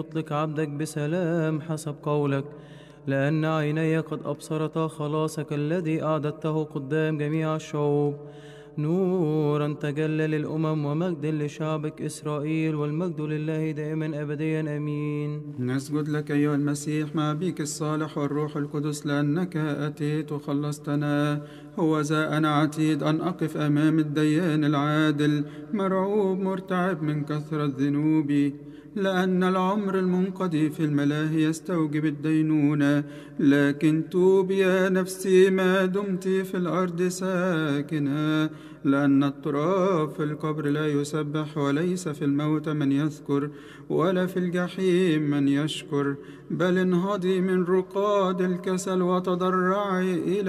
اطلق عبدك بسلام حسب قولك، لأن عيني قد أبصرتا خلاصك الذي أعددته قدام جميع الشعوب، نورا تجلى للأمم ومجد لشعبك إسرائيل، والمجد لله دائما أبديا آمين. نسجد لك أيها المسيح مع أبيك الصالح والروح القدس، لأنك أتيت وخلصتنا. هو ذا أنا عتيد أن أقف أمام الديان العادل، مرعوب مرتعب من كثرة ذنوبي، لأن العمر المنقضي في الملاهي يستوجب الدينونة. لكن توب يا نفسي ما دمت في الأرض ساكنة، لأن التراب في القبر لا يسبح، وليس في الموت من يذكر، ولا في الجحيم من يشكر. بل انهضي من رقاد الكسل وتضرعي إلى